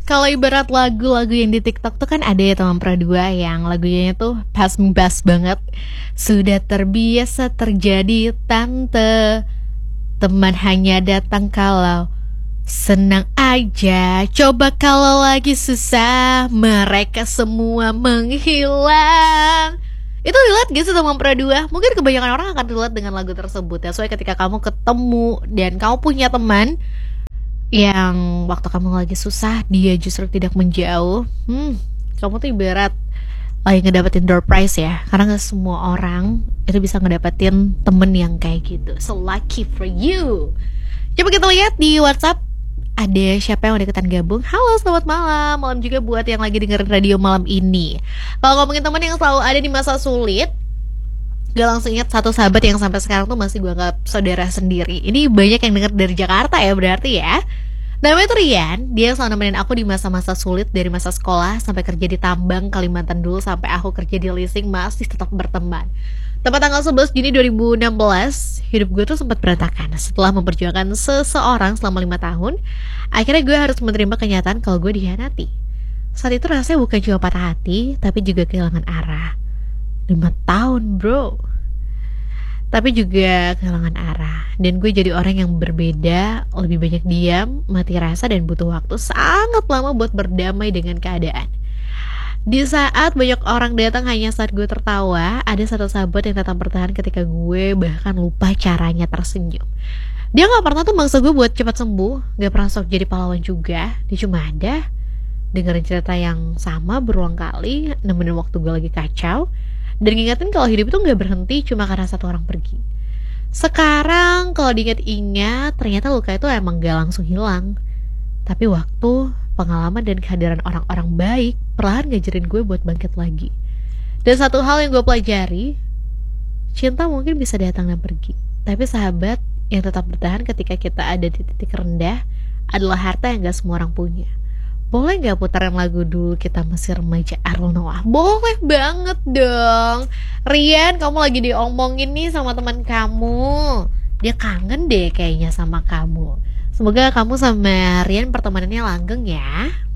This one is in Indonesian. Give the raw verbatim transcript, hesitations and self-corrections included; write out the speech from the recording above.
Kalau ibarat lagu-lagu yang di TikTok tuh kan ada ya teman dua yang lagunya tuh pass me bass banget. Sudah terbiasa terjadi tante, teman hanya datang kalau senang aja. Coba kalau lagi susah, mereka semua menghilang. Itu relate gak sih sama dua? Mungkin kebanyakan orang akan relate dengan lagu tersebut ya. Soalnya ketika kamu ketemu dan kamu punya teman yang waktu kamu lagi susah dia justru tidak menjauh, hmm, kamu tuh ibarat lagi ngedapetin door prize ya. Karena gak semua orang itu bisa ngedapetin temen yang kayak gitu. So lucky for you. Coba kita lihat di WhatsApp ada siapa yang udah ikutan gabung. Halo, selamat malam. Malam juga buat yang lagi dengerin radio malam ini. Kalau ngomongin temen yang selalu ada di masa sulit, gak langsung ingat satu sahabat yang sampai sekarang tuh masih gue anggap saudara sendiri. Ini banyak yang denger dari Jakarta ya berarti ya. Namanya tuh Rian. Dia selalu nemenin aku di masa-masa sulit. Dari masa sekolah sampai kerja di tambang Kalimantan dulu, sampai aku kerja di leasing, masih tetap berteman. Tepat tanggal sebelas Juni dua ribu enam belas, hidup gue tuh sempat berantakan. Setelah memperjuangkan seseorang selama lima tahun, akhirnya gue harus menerima kenyataan kalau gue dikhianati. Saat itu rasanya bukan cuma patah hati, tapi juga kehilangan arah. Lima tahun bro, tapi juga kehilangan arah. Dan gue jadi orang yang berbeda, lebih banyak diam, mati rasa, dan butuh waktu sangat lama buat berdamai dengan keadaan. Di saat banyak orang datang hanya saat gue tertawa, ada satu sahabat yang tetap bertahan ketika gue bahkan lupa caranya tersenyum. Dia gak pernah tuh maksa gue buat cepat sembuh, gak pernah sok jadi pahlawan juga. Dia cuma ada, dengerin cerita yang sama berulang kali, nemenin waktu gue lagi kacau, dan ngingetin kalau hidup itu gak berhenti cuma karena satu orang pergi. Sekarang kalau diingat-ingat, ternyata luka itu emang gak langsung hilang. Tapi waktu, pengalaman, dan kehadiran orang-orang baik perlahan ngajarin gue buat bangkit lagi. Dan satu hal yang gue pelajari, cinta mungkin bisa datang dan pergi, tapi sahabat yang tetap bertahan ketika kita ada di titik rendah adalah harta yang gak semua orang punya. Boleh gak putaran lagu dulu kita masih remaja Ariel Noah? Boleh banget dong. Rian, kamu lagi diomongin nih sama teman kamu. Dia kangen deh kayaknya sama kamu. Semoga kamu sama Rian pertemanannya langgeng ya.